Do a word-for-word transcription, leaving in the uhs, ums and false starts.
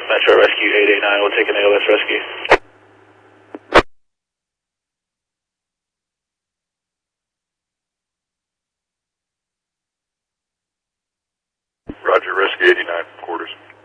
Metro Rescue eight eight nine, we'll take an A L S rescue. Roger, Rescue eighty-nine, quarters.